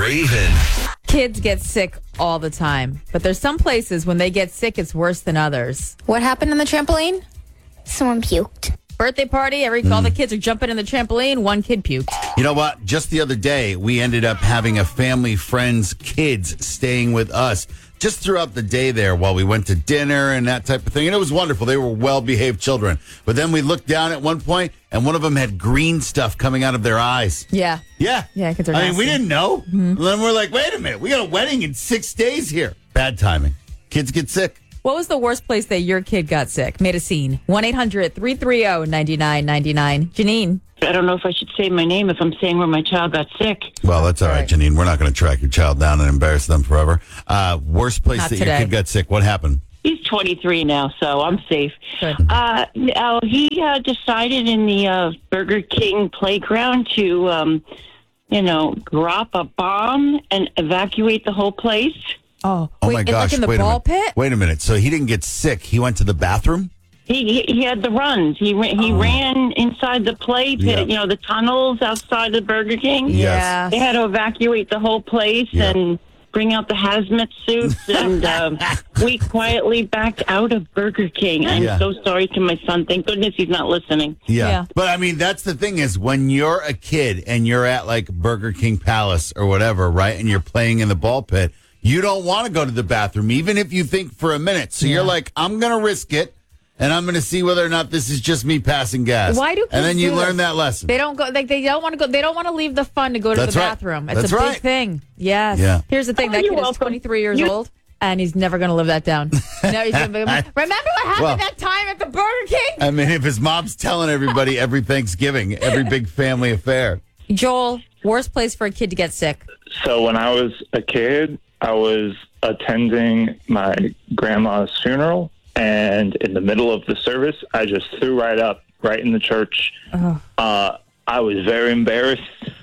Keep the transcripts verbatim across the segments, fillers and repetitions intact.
Raven. Kids get sick all the time, but there's some places when they get sick, it's worse than others. What happened on the trampoline? Someone puked. Birthday party, every all the kids are jumping in the trampoline. One kid puked. You know what? Just the other day, we ended up having a family friend's kids staying with us just throughout the day there while we went to dinner and that type of thing. And it was wonderful. They were well-behaved children. But then we looked down at one point, and one of them had green stuff coming out of their eyes. Yeah. Yeah. Yeah, kids are I mean, we nasty. didn't know. Mm-hmm. And then we're like, wait a minute. We got a wedding in six days here. Bad timing. Kids get sick. What was the worst place that your kid got sick? Made a scene. one eight hundred three three zero nine nine nine nine. Janine. I don't know if I should say my name if I'm saying where my child got sick. Well, that's all right, Janine. We're not going to track your child down and embarrass them forever. Uh, worst place Not that today. your kid got sick. What happened? He's twenty-three now, so I'm safe. Good. Uh, now, he uh, decided in the uh, Burger King playground to, um, you know, drop a bomb and evacuate the whole place. Oh, Oh wait, my in- gosh! like in the wait ball a minute. pit? Wait a minute. So he didn't get sick. He went to the bathroom. He he, he had the runs. He ra- he ran inside the play pit, Yeah. you know, the tunnels outside the Burger King. Yeah. They had to evacuate the whole place Yeah. and bring out the hazmat suits, and um, we quietly backed out of Burger King. I'm Yeah. so sorry to my son. Thank goodness he's not listening. Yeah. Yeah. But I mean, that's the thing is when you're a kid and you're at like Burger King Palace or whatever, right? And you're playing in the ball pit, you don't want to go to the bathroom, even if you think for a minute. So you're like, I'm going to risk it. And I'm going to see whether or not this is just me passing gas. Why do kids And then you do learn this? that lesson. They don't go. Like they don't want to go. They don't want to leave the fun to go to That's the right. bathroom. It's That's a big right. thing. Yes. Yeah. Here's the thing. Oh, that you're kid is welcome. twenty-three years You- old, and he's never going to live that down. No, he's gonna be, remember what happened Well- that time at the Burger King? I mean, if his mom's telling everybody every Thanksgiving, every big family affair. Joel, worst place for a kid to get sick. So when I was a kid, I was attending my grandma's funeral, and in the middle of the service, I just threw right up, right in the church. Oh. Uh, I was very embarrassed,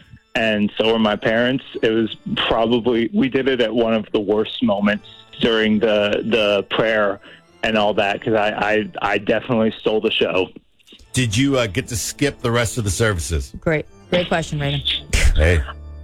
and so were my parents. It was probably, we did it at one of the worst moments during the the prayer and all that, because I, I, I definitely stole the show. Did you uh, get to skip the rest of the services? Great, great question, Reagan. Hey.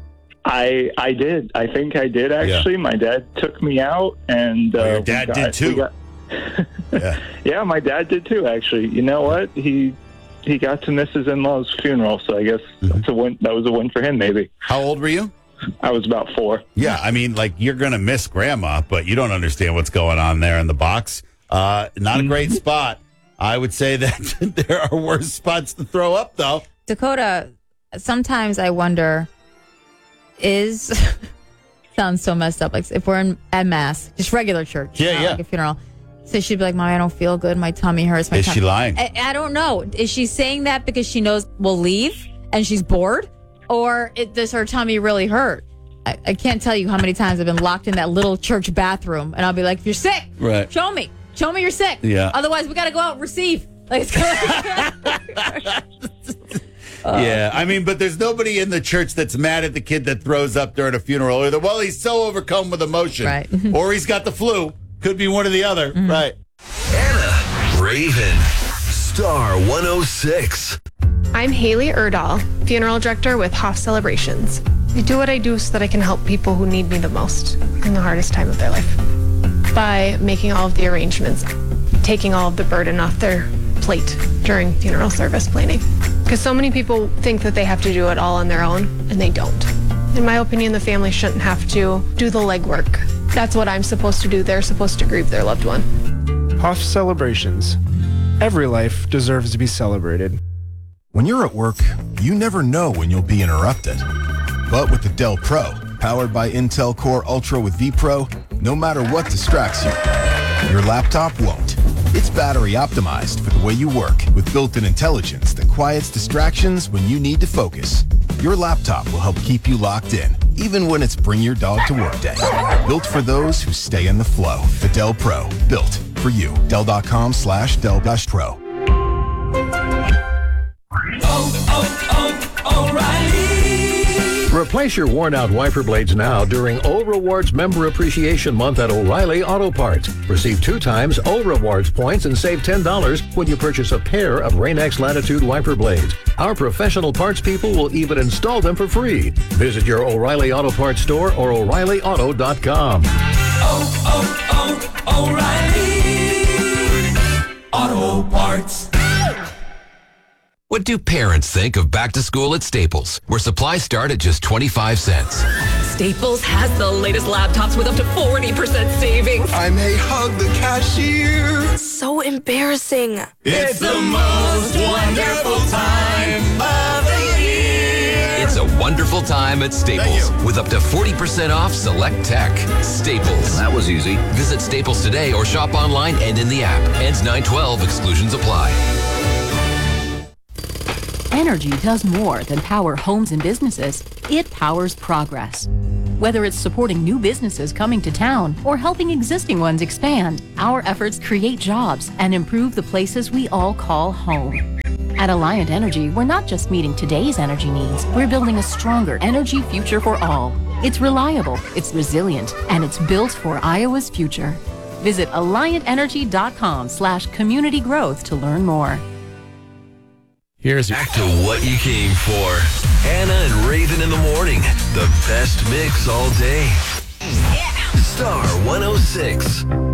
I I did. I think I did, actually. My dad took me out, and... Uh, Oh, your we dad got- did, too. we got- Yeah. Yeah, my dad did too, actually. You know what? He he got to miss his in-laws' funeral, so I guess that's a win. That was a win for him, maybe. How old were you? I was about four. Yeah, I mean, like, you're going to miss Grandma, but you don't understand what's going on there in the box. Uh, not a great spot. I would say that there are worse spots to throw up, though. Dakota, sometimes I wonder, is sounds so messed up. Like if we're in at mass, just regular church, Yeah, not yeah. like a funeral. So she'd be like, "Mommy, I don't feel good. My tummy hurts." My Is tum-" she lying? I, I don't know. Is she saying that because she knows we'll leave and she's bored, or it, does her tummy really hurt? I, I can't tell you how many times I've been locked in that little church bathroom, and I'll be like, "If you're sick, Right. show me, show me you're sick. Yeah. Otherwise, we got to go out and receive." Like, it's kinda- Yeah, I mean, but there's nobody in the church that's mad at the kid that throws up during a funeral. Either, well, he's so overcome with emotion, Right. or he's got the flu. Could be one or the other, right? Anna Raven. Star one oh six. I'm Haley Erdahl, funeral director with Hoff Celebrations. I do what I do so that I can help people who need me the most in the hardest time of their life. By making all of the arrangements, taking all of the burden off their plate during funeral service planning. Because so many people think that they have to do it all on their own, and they don't. In my opinion, the family shouldn't have to do the legwork. That's what I'm supposed to do. They're supposed to grieve their loved one. Hoff Celebrations. Every life deserves to be celebrated. When you're at work, you never know when you'll be interrupted. But with the Dell Pro, powered by Intel Core Ultra with vPro, no matter what distracts you, your laptop won't. It's battery optimized for the way you work with built-in intelligence that quiets distractions when you need to focus. Your laptop will help keep you locked in, even when it's bring your dog to work day. Built for those who stay in the flow. The Dell Pro, built for you. Dell.com slash Dell dash Pro. Oh, oh, oh, O'Reilly. Replace your worn-out wiper blades now during O Rewards Member Appreciation Month at O'Reilly Auto Parts. Receive two times O Rewards points and save ten dollars when you purchase a pair of Rain-X Latitude wiper blades. Our professional parts people will even install them for free. Visit your O'Reilly Auto Parts store or O'Reilly Auto dot com. Oh, oh, oh, O'Reilly Auto Parts. What do parents think of back to school at Staples, where supplies start at just twenty-five cents? Staples has the latest laptops with up to forty percent savings. I may hug the cashier. So embarrassing. It's the most wonderful time of the year. It's a wonderful time at Staples with up to forty percent off select tech. Staples. That was easy. Visit Staples today or shop online and in the app. Ends nine twelve. Exclusions apply. Energy does more than power homes and businesses. It powers progress. Whether it's supporting new businesses coming to town or helping existing ones expand, our efforts create jobs and improve the places we all call home. At Alliant Energy, we're not just meeting today's energy needs, we're building a stronger energy future for all. It's reliable, it's resilient, and it's built for Iowa's future. Visit alliant energy dot com slash community growth to learn more. Here's back to what you came for. Anna and Raven in the morning. The best mix all day. Star one oh six.